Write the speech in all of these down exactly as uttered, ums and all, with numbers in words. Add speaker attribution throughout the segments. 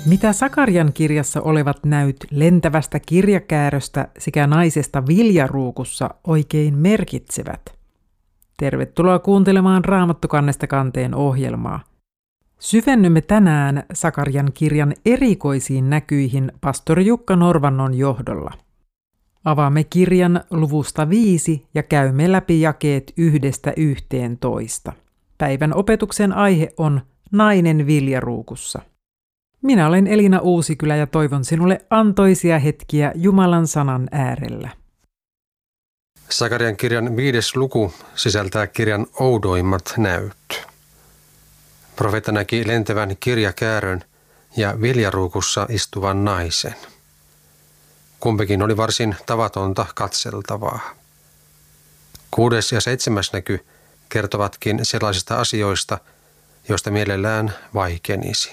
Speaker 1: Mitä Sakarian kirjassa olevat näyt lentävästä kirjakääröstä sekä naisesta viljaruukussa oikein merkitsevät? Tervetuloa kuuntelemaan Raamattukannesta kanteen ohjelmaa. Syvennymme tänään Sakarian kirjan erikoisiin näkyihin pastori Jukka Norvannon johdolla. Avaamme kirjan luvusta viisi ja käymme läpi jakeet yhdestä yhteentoista. Päivän opetuksen aihe on nainen viljaruukussa. Minä olen Elina Uusikylä ja toivon sinulle antoisia hetkiä Jumalan sanan äärellä.
Speaker 2: Sakarian kirjan viides luku sisältää kirjan oudoimmat näyt. Profeetta näki lentävän kirjakäärön ja viljaruukussa istuvan naisen. Kumpikin oli varsin tavatonta katseltavaa. Kuudes ja seitsemäs näky kertovatkin sellaisista asioista, joista mielellään vaikenisi.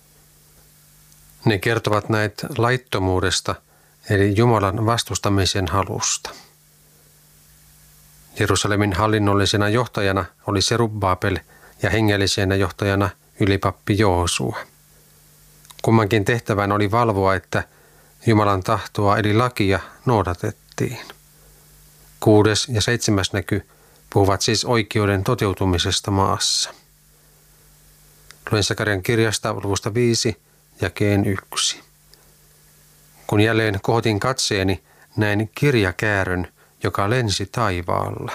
Speaker 2: Ne kertovat näitä laittomuudesta, eli Jumalan vastustamisen halusta. Jerusalemin hallinnollisena johtajana oli Serubbabel ja hengellisenä johtajana ylipappi Joosua. Kummankin tehtävän oli valvoa, että Jumalan tahtoa eli lakia noudatettiin. Kuudes ja seitsemäs näky puhuvat siis oikeuden toteutumisesta maassa. Luen Sakarian kirjasta luvusta viisi jakeen yksi. Kun jälleen kohotin katseeni, näin kirjakäärön, joka lensi taivaalla.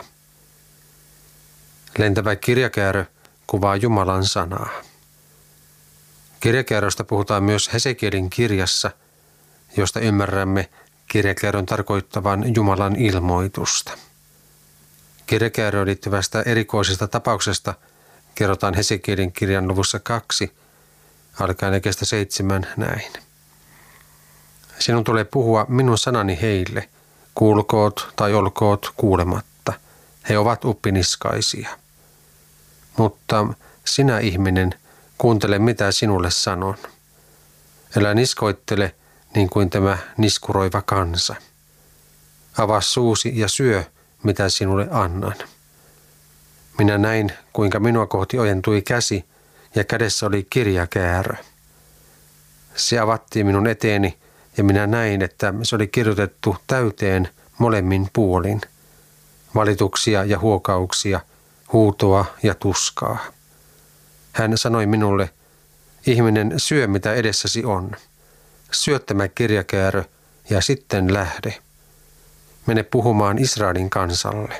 Speaker 2: Lentävä kirjakäärö kuvaa Jumalan sanaa. Kirjakääröstä puhutaan myös Hesekielin kirjassa, josta ymmärrämme kirjakäärön tarkoittavan Jumalan ilmoitusta. Kirjakääröön liittyvästä erikoisesta tapauksesta kerrotaan Hesekielin kirjan luvussa kaksi, alkaen jakeesta seitsemän näin. Sinun tulee puhua minun sanani heille, kuulkoot tai olkoot kuulematta. He ovat uppiniskaisia. Mutta sinä ihminen, kuuntele mitä sinulle sanon. Älä niskoittele niin kuin tämä niskuroiva kansa. Avaa suusi ja syö, mitä sinulle annan. Minä näin, kuinka minua kohti ojentui käsi, ja kädessä oli kirjakäärö. Se avattiin minun eteeni, ja minä näin, että se oli kirjoitettu täyteen molemmin puolin. Valituksia ja huokauksia, huutoa ja tuskaa. Hän sanoi minulle, ihminen, syö mitä edessäsi on. Syö tämä kirjakäärö ja sitten lähde. Mene puhumaan Israelin kansalle.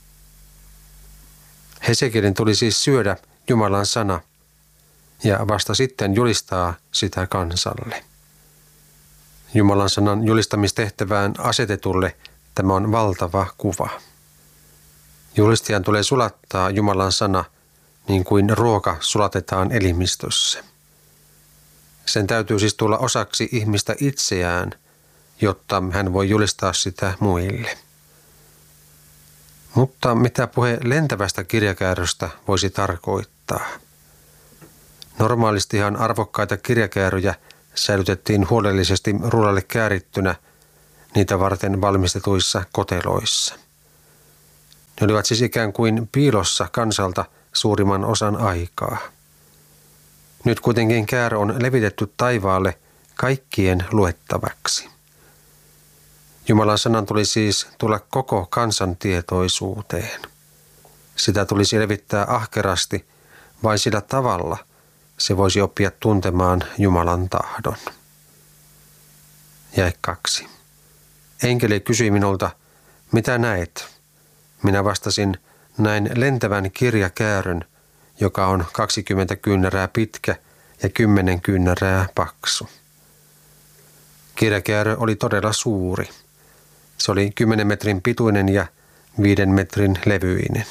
Speaker 2: Hesekielin tuli siis syödä Jumalan sana ja vasta sitten julistaa sitä kansalle. Jumalan sanan julistamistehtävään asetetulle tämä on valtava kuva. Julistajan tulee sulattaa Jumalan sana niin kuin ruoka sulatetaan elimistössä. Sen täytyy siis tulla osaksi ihmistä itseään, jotta hän voi julistaa sitä muille. Mutta mitä puhe lentävästä kirjakääröstä voisi tarkoittaa? Normaalistihan arvokkaita kirjakääröjä säilytettiin huolellisesti rullalle käärittynä niitä varten valmistetuissa koteloissa. Ne olivat siis ikään kuin piilossa kansalta suurimman osan aikaa. Nyt kuitenkin käärö on levitetty taivaalle kaikkien luettavaksi. Jumalan sanan tuli siis tulla koko kansan tietoisuuteen. Sitä tulisi levittää ahkerasti, vain sillä tavalla se voisi oppia tuntemaan Jumalan tahdon. Jae kaksi. Enkeli kysyi minulta, mitä näet? Minä vastasin, näin lentävän kirjakäärön, joka on kaksikymmentä kyynärää pitkä ja kymmenen kyynärää paksu. Kirjakäärö oli todella suuri. Se oli kymmenen metrin pituinen ja viiden metrin levyinen.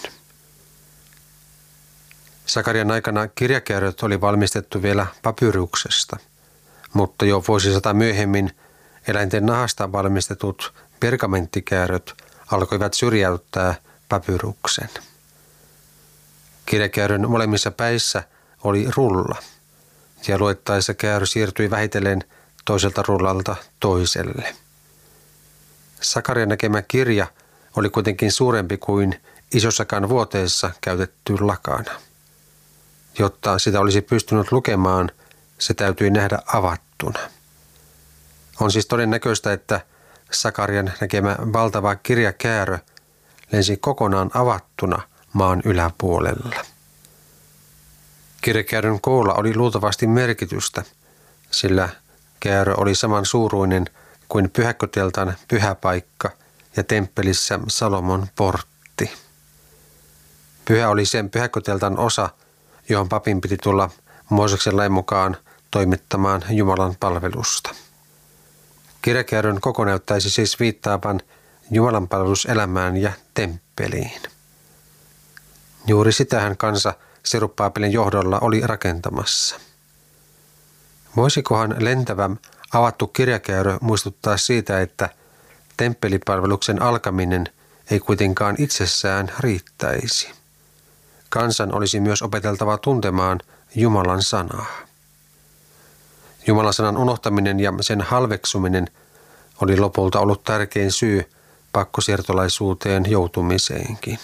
Speaker 2: Sakarian aikana kirjakääröt oli valmistettu vielä papyruksesta, mutta jo vuosisata myöhemmin eläinten nahasta valmistetut pergamenttikääröt alkoivat syrjäyttää papyruksen. Kirjakäärön molemmissa päissä oli rulla, ja luettaessa käärö siirtyi vähitellen toiselta rullalta toiselle. Sakarian näkemä kirja oli kuitenkin suurempi kuin isossakaan vuoteessa käytetty lakana. Jotta sitä olisi pystynyt lukemaan, se täytyi nähdä avattuna. avattuna. On siis todennäköistä, että Sakarian näkemä valtava kirjakäärö lensi kokonaan avattuna maan yläpuolella. Kirjakäärön koolla oli luultavasti merkitystä, sillä käärö oli saman suuruinen kuin pyhäkköteltan pyhäpaikka ja temppelissä Salomon portti. Pyhä oli sen pyhäkköteltan osa, johon papin piti tulla Mooseksen lain mukaan toimittamaan Jumalan palvelusta. Kirjakäärön koko näyttäisi siis viittaavan Jumalan palveluselämään ja temppeliin. Juuri sitähän kansa Serubbaabelin johdolla oli rakentamassa. Voisikohan lentävä avattu kirjakäärö muistuttaa siitä, että temppelipalveluksen alkaminen ei kuitenkaan itsessään riittäisi. Kansan olisi myös opeteltava tuntemaan Jumalan sanaa. Jumalan sanan unohtaminen ja sen halveksuminen oli lopulta ollut tärkein syy pakkosiirtolaisuuteen joutumiseenkin.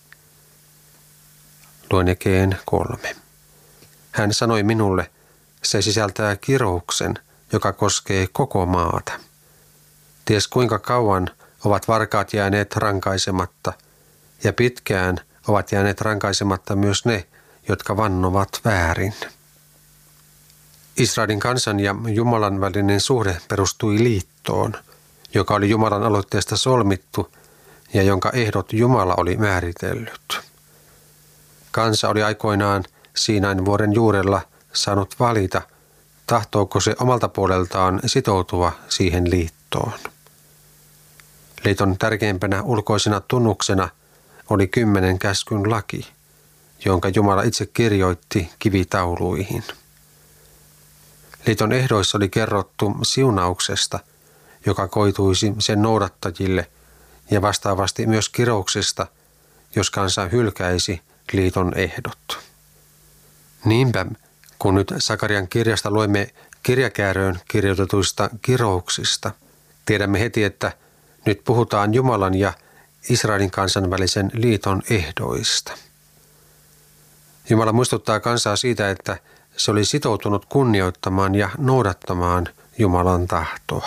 Speaker 2: Luen jakeen kolme. Hän sanoi minulle, se sisältää kirouksen, joka koskee koko maata. Ties kuinka kauan ovat varkaat jääneet rankaisematta, ja pitkään ovat jääneet rankaisematta myös ne, jotka vannovat väärin. Israelin kansan ja Jumalan välinen suhde perustui liittoon, joka oli Jumalan aloitteesta solmittu ja jonka ehdot Jumala oli määritellyt. Kansa oli aikoinaan Siinain vuoren juurella saanut valita, tahtooko se omalta puoleltaan sitoutua siihen liittoon. Liiton tärkeimpänä ulkoisena tunnuksena oli kymmenen käskyn laki, jonka Jumala itse kirjoitti kivitauluihin. Liiton ehdoissa oli kerrottu siunauksesta, joka koituisi sen noudattajille, ja vastaavasti myös kirouksesta, jos kansa hylkäisi liiton ehdot. Niinpä, kun nyt Sakarian kirjasta luemme kirjakääröön kirjoitetuista kirouksista, tiedämme heti, että nyt puhutaan Jumalan ja Israelin kansan välisen liiton ehdoista. Jumala muistuttaa kansaa siitä, että se oli sitoutunut kunnioittamaan ja noudattamaan Jumalan tahtoa.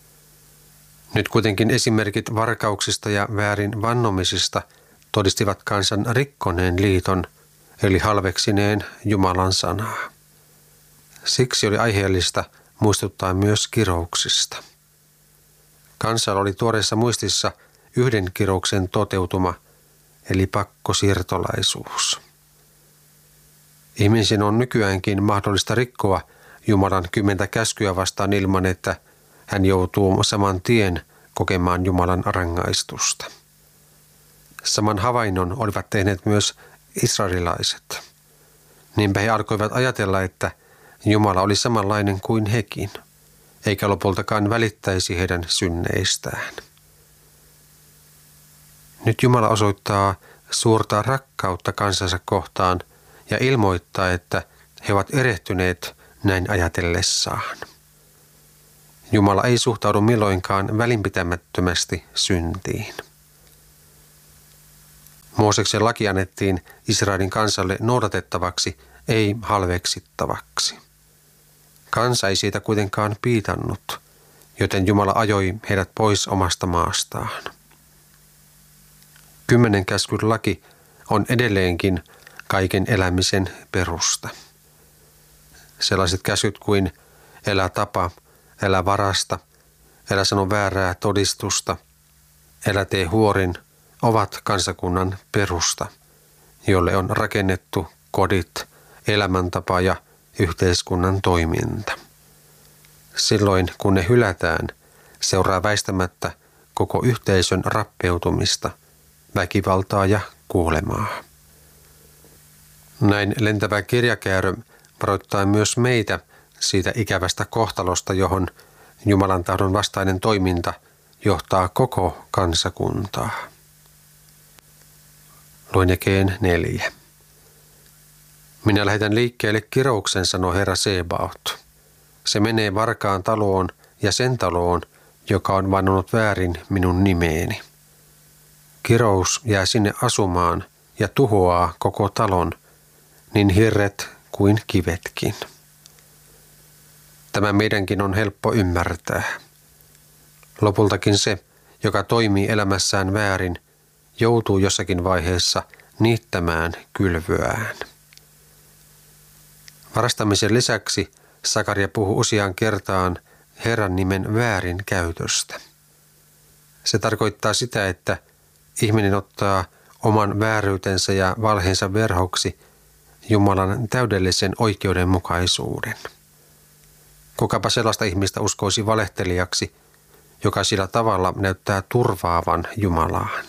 Speaker 2: Nyt kuitenkin esimerkit varkauksista ja väärin vannomisista todistivat kansan rikkoneen liiton, eli halveksineen Jumalan sanaa. Siksi oli aiheellista muistuttaa myös kirouksista. Kansalla oli tuoreessa muistissa yhden kirouksen toteutuma, eli pakkosiirtolaisuus. Ihmisen on nykyäänkin mahdollista rikkoa Jumalan kymmentä käskyä vastaan ilman, että hän joutuu saman tien kokemaan Jumalan rangaistusta. Saman havainnon olivat tehneet myös israelilaiset. Niinpä he alkoivat ajatella, että Jumala oli samanlainen kuin hekin, eikä lopultakaan välittäisi heidän synneistään. Nyt Jumala osoittaa suurta rakkautta kansansa kohtaan ja ilmoittaa, että he ovat erehtyneet näin ajatellessaan. Jumala ei suhtaudu milloinkaan välinpitämättömästi syntiin. Mooseksen laki annettiin Israelin kansalle noudatettavaksi, ei halveksittavaksi. Kansa ei siitä kuitenkaan piitannut, joten Jumala ajoi heidät pois omasta maastaan. Kymmenen käskyn laki on edelleenkin kaiken elämisen perusta. Sellaiset käskyt kuin älä tapa, älä varasta, älä sano väärää todistusta, älä tee huorin, ovat kansakunnan perusta, jolle on rakennettu kodit, elämäntapa ja yhteiskunnan toiminta. Silloin kun ne hylätään, seuraa väistämättä koko yhteisön rappeutumista, väkivaltaa ja kuolemaa. Näin lentävä kirjakäärö varoittaa myös meitä siitä ikävästä kohtalosta, johon Jumalan tahdon vastainen toiminta johtaa koko kansakuntaa. Luen jakeen neljä. Minä lähetän liikkeelle kirouksen, sanoi Herra Sebaot. Se menee varkaan taloon ja sen taloon, joka on vannonut väärin minun nimeeni. Kirous jää sinne asumaan ja tuhoaa koko talon, niin hirret kuin kivetkin. Tämä meidänkin on helppo ymmärtää. Lopultakin se, joka toimii elämässään väärin, joutuu jossakin vaiheessa niittämään kylvyään. Varastamisen lisäksi Sakaria puhuu useaan kertaan Herran nimen väärin käytöstä. Se tarkoittaa sitä, että ihminen ottaa oman vääryytensä ja valheensa verhoksi Jumalan täydellisen oikeudenmukaisuuden. Kukapa sellaista ihmistä uskoisi valehtelijaksi, joka sillä tavalla näyttää turvaavan Jumalaan.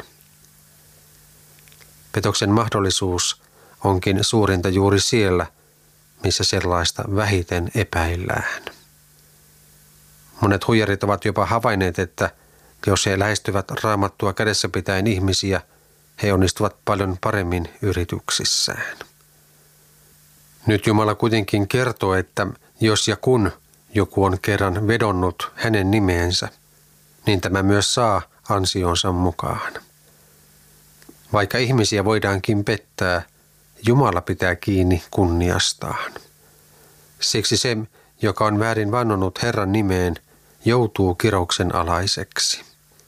Speaker 2: Petoksen mahdollisuus onkin suurinta juuri siellä, missä sellaista vähiten epäillään. Monet huijarit ovat jopa havainneet, että jos he lähestyvät Raamattua kädessä pitäen ihmisiä, he onnistuvat paljon paremmin yrityksissään. Nyt Jumala kuitenkin kertoo, että jos ja kun joku on kerran vedonnut hänen nimeensä, niin tämä myös saa ansionsa mukaan. Vaikka ihmisiä voidaankin pettää, Jumala pitää kiinni kunniastaan. Siksi se, joka on väärin vannonut Herran nimeen, joutuu kirouksen alaiseksi.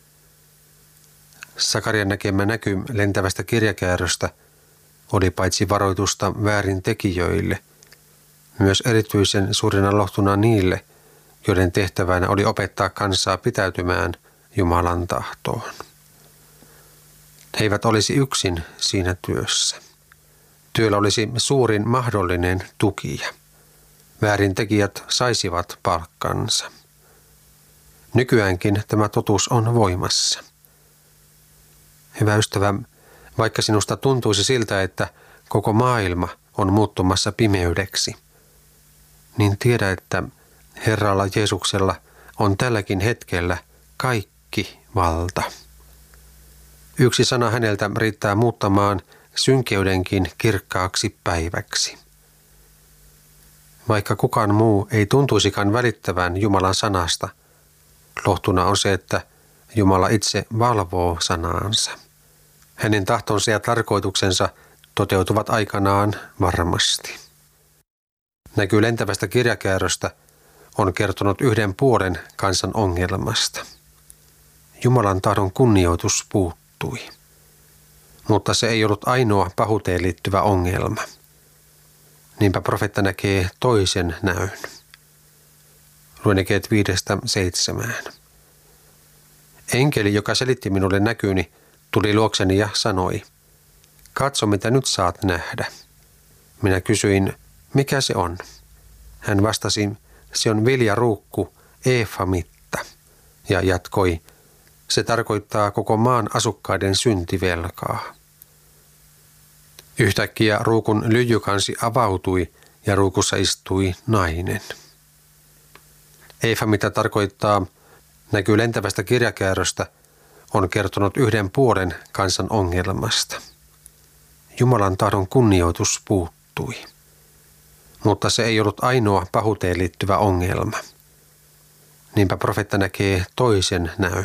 Speaker 2: Sakarian näkemä näky lentävästä kirjakääröstä oli paitsi varoitusta väärin tekijöille, myös erityisen suurena lohtuna niille, joiden tehtävänä oli opettaa kansaa pitäytymään Jumalan tahtoon. He eivät olisi yksin siinä työssä. Työllä olisi suurin mahdollinen tukija. Väärintekijät saisivat palkkansa. Nykyäänkin tämä totuus on voimassa. Hyvä ystävä, vaikka sinusta tuntuisi siltä, että koko maailma on muuttumassa pimeydeksi, niin tiedä, että Herralla Jeesuksella on tälläkin hetkellä kaikki valta. Yksi sana häneltä riittää muuttamaan synkeydenkin kirkkaaksi päiväksi. Vaikka kukaan muu ei tuntuisikaan välittävän Jumalan sanasta, lohtuna on se, että Jumala itse valvoo sanaansa. Hänen tahtonsa ja tarkoituksensa toteutuvat aikanaan varmasti. Näky lentävästä kirjakääröstä on kertonut yhden puolen kansan ongelmasta. Jumalan tahdon kunnioitus puuttui. Mutta se ei ollut ainoa pahuuteen liittyvä ongelma. Niinpä profeetta näkee toisen näyn. Luen jakeet viidestä seitsemään. Enkeli, joka selitti minulle näkyni, tuli luokseni ja sanoi, katso mitä nyt saat nähdä. Minä kysyin, mikä se on? Hän vastasi, se on viljaruukku Eefamitta, ja jatkoi, se tarkoittaa koko maan asukkaiden syntivelkaa. Yhtäkkiä ruukun lyijykansi avautui ja ruukussa istui nainen. Eefamitta tarkoittaa, näky lentävästä kirjakääröstä, on kertonut yhden puolen kansan ongelmasta. Jumalan tahdon kunnioitus puuttui. Mutta se ei ollut ainoa pahuuteen liittyvä ongelma. Niinpä profeetta näkee toisen näyn.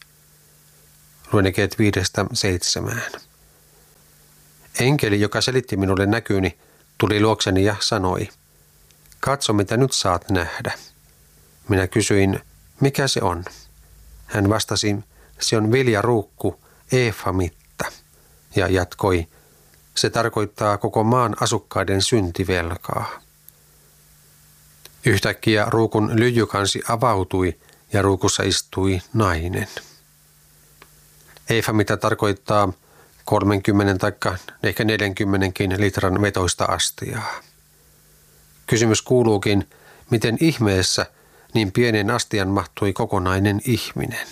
Speaker 2: Luen jakeet viidestä seitsemään. Enkeli, joka selitti minulle näkyni, tuli luokseni ja sanoi, katso mitä nyt saat nähdä. Minä kysyin, mikä se on? Hän vastasi, se on viljaruukku Eefamitta, ja jatkoi, se tarkoittaa koko maan asukkaiden syntivelkaa. Yhtäkkiä ruukun lyijykansi avautui ja ruukussa istui nainen. Eefamitta tarkoittaa kolmekymmentä tai ehkä neljäkymmentäkin litran vetoista astiaa. Kysymys kuuluukin, miten ihmeessä niin pienen astian mahtui kokonainen ihminen.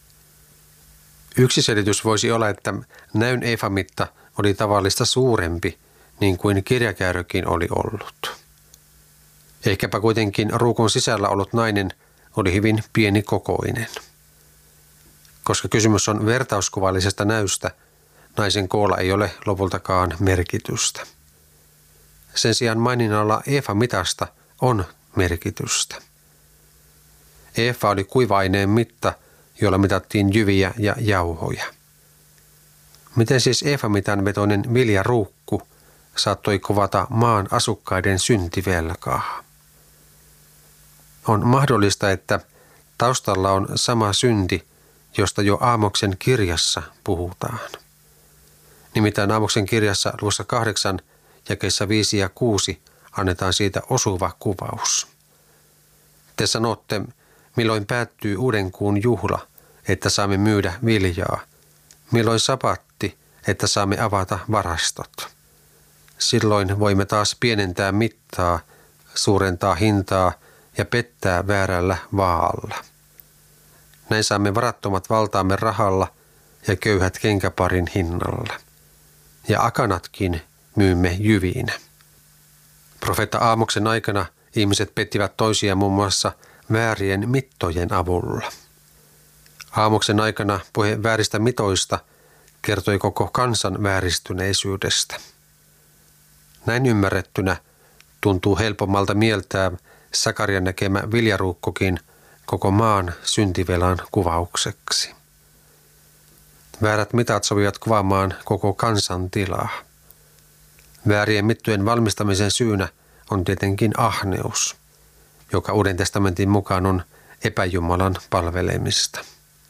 Speaker 2: Yksi selitys voisi olla, että näyn Eefamitta oli tavallista suurempi, niin kuin kirjakäärökin oli ollut. Ehkäpä kuitenkin ruukun sisällä ollut nainen oli hyvin pieni kokoinen. Koska kysymys on vertauskuvallisesta näystä, naisen koolla ei ole lopultakaan merkitystä. Sen sijaan maininnalla Eefamitasta on merkitystä. Eefa oli kuiva-aineen mitta, jolla mitattiin jyviä ja jauhoja. Miten siis Eefamitan vetoinen viljaruukku saattoi kuvata maan asukkaiden syntivelkaa? On mahdollista, että taustalla on sama synti, josta jo Aamoksen kirjassa puhutaan. Nimittäin Aamoksen kirjassa luvussa kahdeksan, jakeissa viisi ja kuusi annetaan siitä osuva kuvaus. Te sanotte, milloin päättyy uuden kuun juhla, että saamme myydä viljaa, milloin sapatti, että saamme avata varastot. Silloin voimme taas pienentää mittaa, suurentaa hintaa ja pettää väärällä vaalla. Näin saamme varattomat valtaamme rahalla ja köyhät kenkäparin hinnalla. Ja akanatkin myymme jyviinä. Profeetta Aamoksen aikana ihmiset pettivät toisiaan muun muassa väärien mittojen avulla. Aamoksen aikana puhe vääristä mitoista kertoi koko kansan vääristyneisyydestä. Näin ymmärrettynä tuntuu helpommalta mieltää Sakarian näkemä viljaruukkokin koko maan syntivelan kuvaukseksi. Väärät mitat sopivat kuvaamaan koko kansan tilaa. Väärien mittojen valmistamisen syynä on tietenkin ahneus, joka Uuden testamentin mukaan on epäjumalan palvelemista.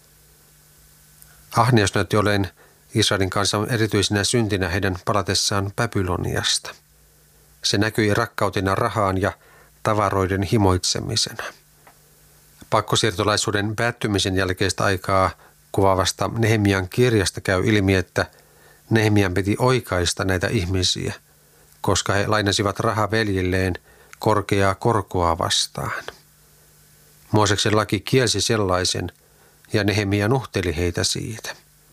Speaker 2: Ahneus näytti olleen Israelin kansan erityisenä syntinä heidän palatessaan Babyloniasta. Se näkyi rakkautena rahaan ja tavaroiden himoitsemisena. Pakkosiirtolaisuuden päättymisen jälkeistä aikaa kuvaavasta Nehemian kirjasta käy ilmi, että Nehemian piti oikaista näitä ihmisiä, koska he lainasivat rahaa veljilleen korkeaa korkoa vastaan. Mooseksen laki kielsi sellaisen, ja Nehemia nuhteli heitä siitä.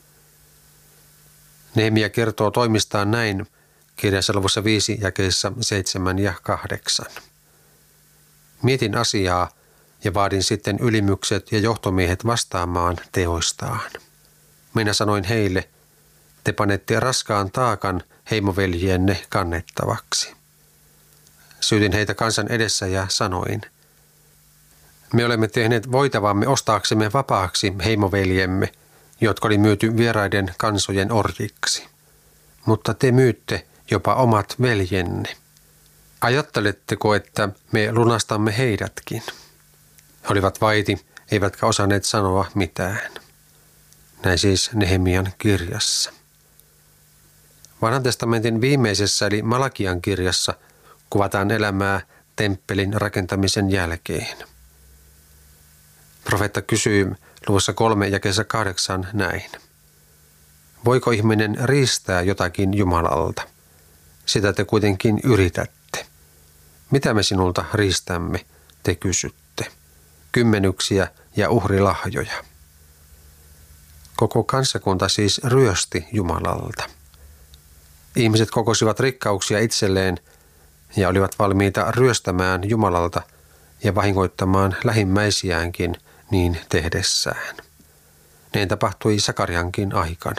Speaker 2: Nehemia kertoo toimistaan näin kirjassa luvussa viisi jakeissa seitsemän ja kahdeksan. Mietin asiaa ja vaadin sitten ylimykset ja johtomiehet vastaamaan teoistaan. Minä sanoin heille, te panette raskaan taakan heimoveljienne kannettavaksi. Syytin heitä kansan edessä ja sanoin, me olemme tehneet voitavamme ostaaksemme vapaaksi heimoveljemme, jotka oli myyty vieraiden kansojen orjiksi. Mutta te myytte jopa omat veljenne. Ajatteletteko, että me lunastamme heidätkin? He olivat vaiti, eivätkä osanneet sanoa mitään. Näin siis Nehemian kirjassa. Vanhan testamentin viimeisessä eli Malakian kirjassa kuvataan elämää temppelin rakentamisen jälkeen. Profeetta kysyy luvussa kolme jakeessa kahdeksan näin. Voiko ihminen riistää jotakin Jumalalta? Sitä te kuitenkin yritätte. Mitä me sinulta riistämme, te kysytte? Kymmenyksiä ja uhrilahjoja. Koko kansakunta siis ryösti Jumalalta. Ihmiset kokosivat rikkauksia itselleen ja olivat valmiita ryöstämään Jumalalta ja vahingoittamaan lähimmäisiäänkin niin tehdessään. Näin tapahtui Sakariankin aikana.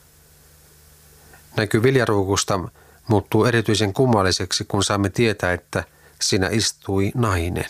Speaker 2: Näky viljaruukusta muuttuu erityisen kummalliseksi, kun saamme tietää, että siinä istui nainen.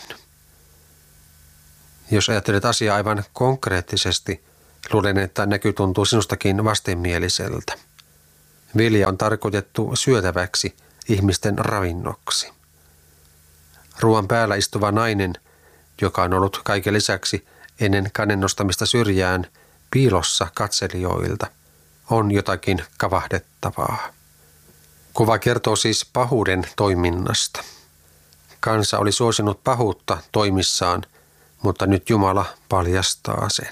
Speaker 2: Jos ajattelet asiaa aivan konkreettisesti, luulen, että näky tuntuu sinustakin vastenmieliseltä. Vilja on tarkoitettu syötäväksi ihmisten ravinnoksi. Ruoan päällä istuva nainen, joka on ollut kaiken lisäksi ennen kannen nostamista syrjään piilossa katselijoilta, on jotakin kavahdettavaa. Kuva kertoo siis pahuuden toiminnasta. Kansa oli suosinut pahuutta toimissaan, mutta nyt Jumala paljastaa sen.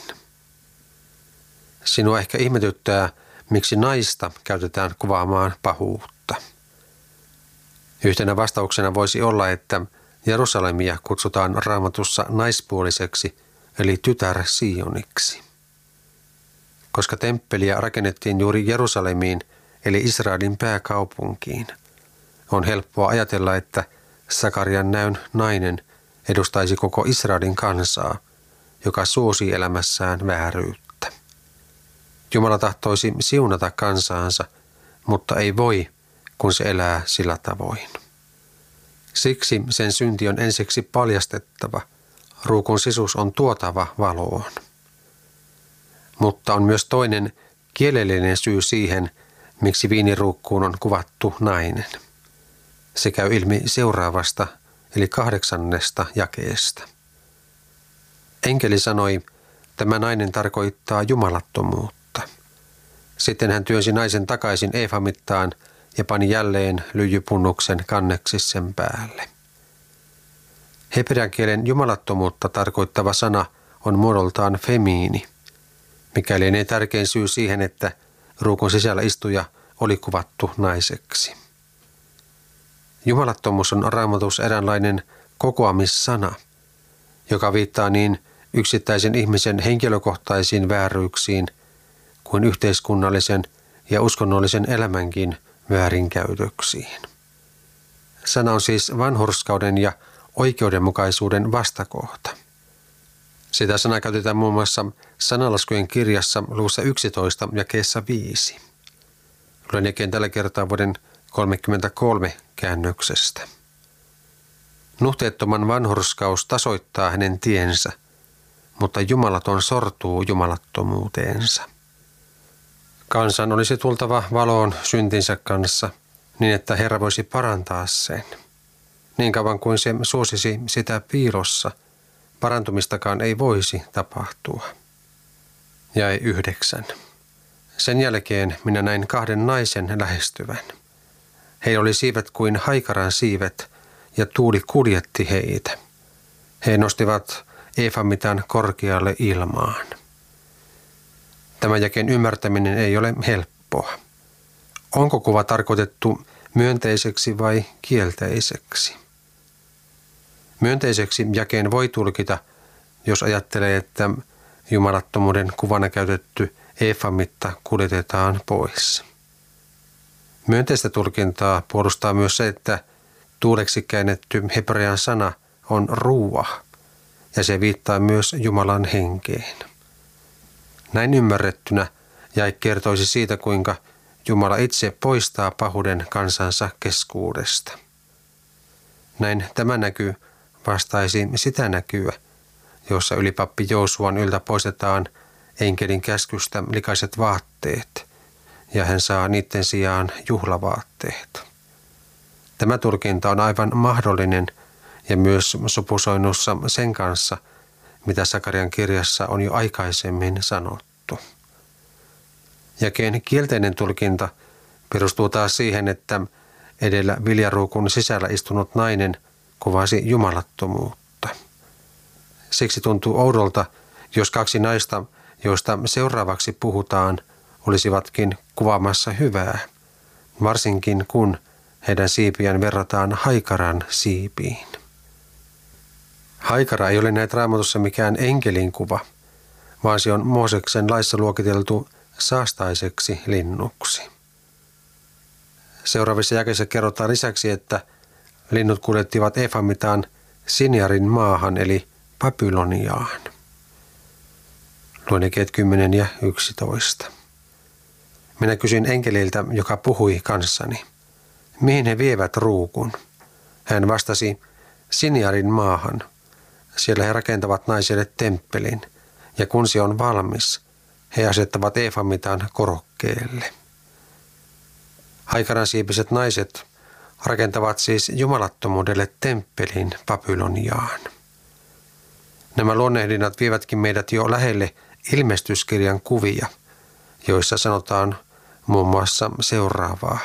Speaker 2: Sinua ehkä ihmetyttää, miksi naista käytetään kuvaamaan pahuutta. Yhtenä vastauksena voisi olla, että Jerusalemia kutsutaan Raamatussa naispuoliseksi, eli tytär Sioniksi. Koska temppeliä rakennettiin juuri Jerusalemiin, eli Israelin pääkaupunkiin, on helppoa ajatella, että Sakarian näyn nainen edustaisi koko Israelin kansaa, joka suosii elämässään vääryyttä. Jumala tahtoisi siunata kansaansa, mutta ei voi, kun se elää sillä tavoin. Siksi sen synti on ensiksi paljastettava, ruukun sisus on tuotava valoon. Mutta on myös toinen kielellinen syy siihen, miksi viiniruukkuun on kuvattu nainen. Se käy ilmi seuraavasta, eli kahdeksannesta jakeesta. Enkeli sanoi, tämä nainen tarkoittaa jumalattomuutta. Sitten hän työnsi naisen takaisin eefamittaan ja pani jälleen lyijypunnuksen kanneksi sen päälle. Hebrean kielen jumalattomuutta tarkoittava sana on muodoltaan femiini, mikäli ei tärkein syy siihen, että ruukun sisällä istuja oli kuvattu naiseksi. Jumalattomuus on Raamatussa eräänlainen kokoamissana, joka viittaa niin yksittäisen ihmisen henkilökohtaisiin vääryyksiin kuin yhteiskunnallisen ja uskonnollisen elämänkin väärinkäytöksiin. Sana on siis vanhurskauden ja oikeudenmukaisuuden vastakohta. Sitä sanaa käytetään muun muassa Sananlaskujen kirjassa luvussa yksitoista jakeessa viisi. Luen jälkeen tällä kertaa vuoden kolmekymmentäkolme käännöksestä. Nuhteettoman vanhurskaus tasoittaa hänen tiensä, mutta jumalaton sortuu jumalattomuuteensa. Kansan olisi tultava valoon syntinsä kanssa, niin että Herra voisi parantaa sen. Niin kauan kuin se suosisi sitä piilossa, parantumistakaan ei voisi tapahtua. Jae yhdeksän. Sen jälkeen minä näin kahden naisen lähestyvän. Heillä oli siivet kuin haikaran siivet, ja tuuli kuljetti heitä. He nostivat eefamitan korkealle ilmaan. Tämän jakeen ymmärtäminen ei ole helppoa. Onko kuva tarkoitettu myönteiseksi vai kielteiseksi? Myönteiseksi jakeen voi tulkita, jos ajattelee, että jumalattomuuden kuvana käytetty eefamitta kuljetetaan pois. Myönteistä tulkintaa puolustaa myös se, että tuuleksi käännetty hebrean sana on ruuah, ja se viittaa myös Jumalan henkeen. Näin ymmärrettynä jae kertoisi siitä, kuinka Jumala itse poistaa pahuuden kansansa keskuudesta. Näin tämä näky vastaisi sitä näkyä, jossa ylipappi Joosuan yltä poistetaan enkelin käskystä likaiset vaatteet, ja hän saa niiden sijaan juhlavaatteet. Tämä tulkinta on aivan mahdollinen ja myös sopusoinnussa sen kanssa, mitä Sakarian kirjassa on jo aikaisemmin sanottu. Jakeen kielteinen tulkinta perustuu taas siihen, että edellä viljaruukun sisällä istunut nainen kuvasi jumalattomuutta. Siksi tuntuu oudolta, jos kaksi naista, joista seuraavaksi puhutaan, olisivatkin kuvaamassa hyvää, varsinkin kun heidän siipiään verrataan haikaran siipiin. Haikara ei ole näet Raamatussa mikään enkelin kuva, vaan se on Mooseksen laissa luokiteltu saastaiseksi linnuksi. Seuraavissa jakeissa kerrotaan lisäksi, että linnut kuljettivat eefamitaan Siniarin maahan eli Babyloniaan. Luen jakeet kymmenen ja yksitoista. Minä kysyin enkeliltä, joka puhui kanssani, mihin he vievät ruukun. Hän vastasi, Siniarin maahan. Siellä he rakentavat naiselle temppelin, ja kun se on valmis, he asettavat eefamitan korokkeelle. Haikaran siipiset naiset rakentavat siis jumalattomuudelle temppelin Babyloniaan. Nämä luonnehdinnat vievätkin meidät jo lähelle ilmestyskirjan kuvia, joissa sanotaan muun muassa seuraavaa.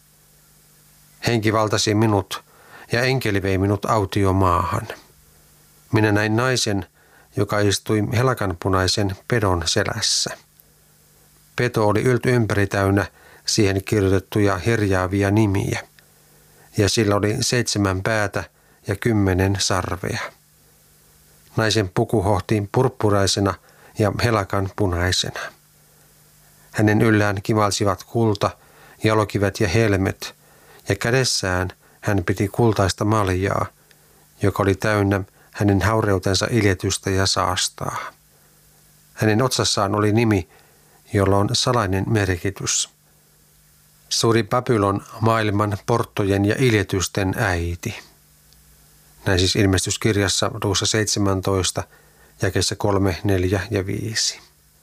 Speaker 2: Henki valtasi minut ja enkeli vei minut autiomaahan. Minä näin naisen, joka istui helakanpunaisen pedon selässä. Peto oli ylt ympäri täynnä siihen kirjoitettuja herjaavia nimiä, ja sillä oli seitsemän päätä ja kymmenen sarvea. Naisen puku hohti purppuraisena ja helakan punaisena. Hänen yllään kimalsivat kulta, jalokivet ja helmet, ja kädessään hän piti kultaista maljaa, joka oli täynnä hänen haureutensa iljetystä ja saastaa. Hänen otsassaan oli nimi, jolla on salainen merkitys. Suuri Babylon, maailman porttojen ja iljetysten äiti. Näin siis ilmestyskirjassa luvussa seitsemäntoista, jakeissa kolme, neljä ja viisi.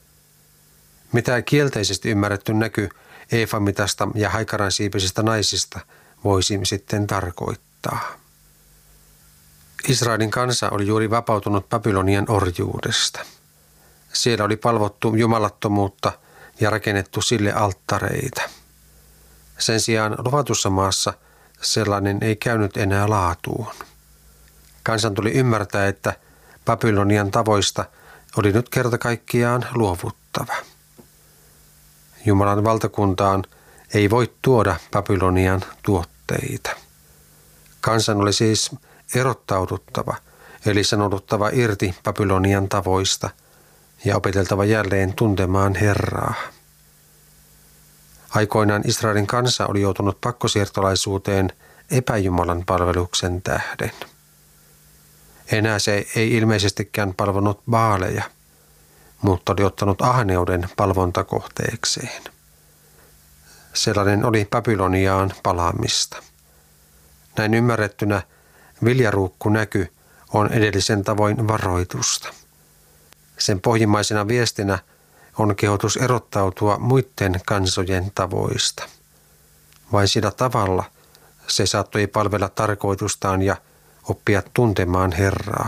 Speaker 2: Mitä kielteisesti ymmärretty näky eefamitasta ja haikaran siipisistä naisista voisi sitten tarkoittaa? Israelin kansa oli juuri vapautunut Babylonian orjuudesta. Siellä oli palvottu jumalattomuutta ja rakennettu sille alttareita. Sen sijaan luvatussa maassa sellainen ei käynyt enää laatuun. Kansan tuli ymmärtää, että Babylonian tavoista oli nyt kerta kaikkiaan luovuttava. Jumalan valtakuntaan ei voi tuoda Babylonian tuotteita. Kansan oli siis erottauduttava, eli sanotuttava irti Babylonian tavoista ja opeteltava jälleen tuntemaan Herraa. Aikoinaan Israelin kansa oli joutunut pakkosiirtolaisuuteen epäjumalan palveluksen tähden. Enää se ei ilmeisestikään palvonut baaleja, mutta oli ottanut ahneuden palvontakohteekseen. Sellainen oli Babyloniaan palaamista. Näin ymmärrettynä viljaruukkunäky on edellisen tavoin varoitusta. Sen pohjimmaisena viestinä on kehotus erottautua muiden kansojen tavoista. Vain sillä tavalla se saattoi palvella tarkoitustaan ja oppia tuntemaan Herraa.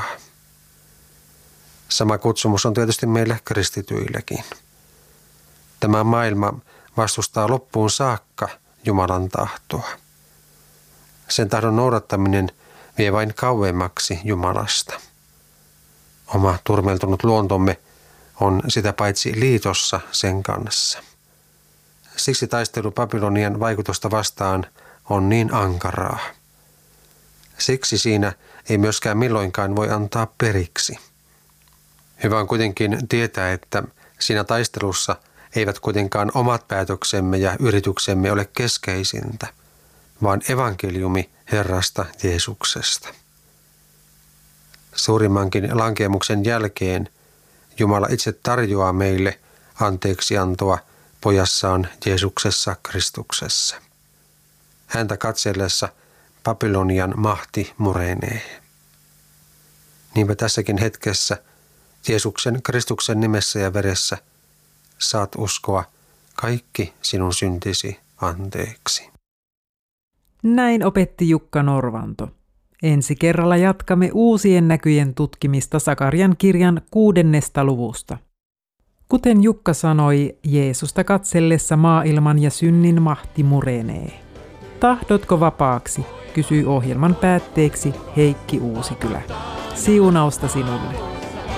Speaker 2: Sama kutsumus on tietysti meille kristityillekin. Tämä maailma vastustaa loppuun saakka Jumalan tahtoa. Sen tahdon noudattaminen vie vain kauemmaksi Jumalasta. Oma turmeltunut luontomme on sitä paitsi liitossa sen kanssa. Siksi taistelu Babylonian vaikutusta vastaan on niin ankaraa. Siksi siinä ei myöskään milloinkaan voi antaa periksi. Hyvä on kuitenkin tietää, että siinä taistelussa eivät kuitenkaan omat päätöksemme ja yrityksemme ole keskeisintä, vaan evankeliumi Herrasta Jeesuksesta. Suurimmankin lankeemuksen jälkeen Jumala itse tarjoaa meille anteeksiantoa pojassaan Jeesuksessa Kristuksessa. Häntä katsellessa Babylonian mahti murenee. Niinpä tässäkin hetkessä Jeesuksen Kristuksen nimessä ja veressä saat uskoa kaikki sinun syntisi anteeksi.
Speaker 1: Näin opetti Jukka Norvanto. Ensi kerralla jatkamme uusien näkyjen tutkimista Sakarian kirjan kuudennesta luvusta. Kuten Jukka sanoi, Jeesusta katsellessa maailman ja synnin mahti murenee. Tahdotko vapaaksi, kysyi ohjelman päätteeksi Heikki Uusikylä. Siunausta sinulle.